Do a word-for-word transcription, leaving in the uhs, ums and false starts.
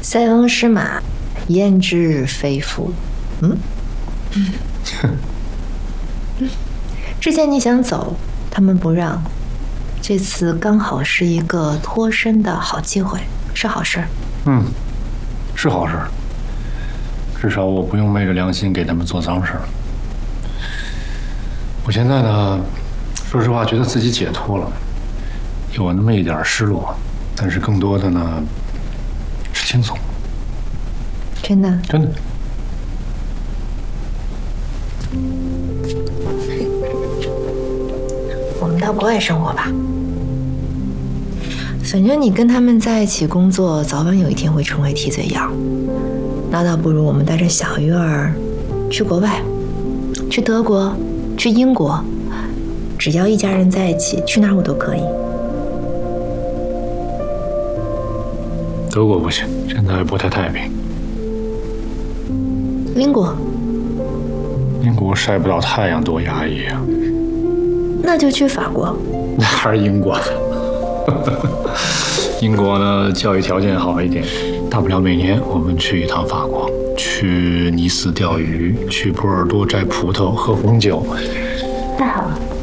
塞翁失马，焉知非福。嗯，之前你想走，他们不让，这次刚好是一个脱身的好机会，是好事。 嗯，是好事。至少我不用昧着良心给他们做脏事儿。我现在呢，说实话，觉得自己解脱了，有那么一点失落，但是更多的呢是轻松。 真的？ 真的。 我们到国外生活吧。反正你跟他们在一起工作，早晚有一天会成为替罪羊。那倒不如我们带着小鱼儿去国外，去德国，去英国，只要一家人在一起，去哪儿我都可以。 德国不行，现在不太太平。 英国？ 英国晒不到太阳，多压抑啊！ 那就去法国。 那还是英国。英国呢，教育条件好一点，大不了每年我们去一趟法国，去尼斯钓鱼，去波尔多摘葡萄，喝红酒。 太好了。